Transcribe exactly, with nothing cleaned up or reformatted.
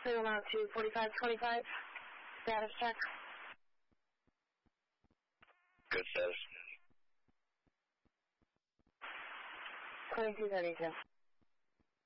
Clear them out to forty-five twenty-five. Status check. Good status. twenty-two thirty-two.